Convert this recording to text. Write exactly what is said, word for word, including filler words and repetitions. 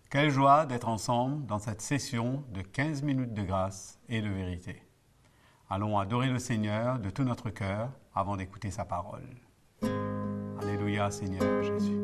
Quelle joie d'être ensemble dans cette session de quinze minutes de grâce et de vérité. Allons adorer le Seigneur de tout notre cœur avant d'écouter sa parole. Alléluia Seigneur Jésus.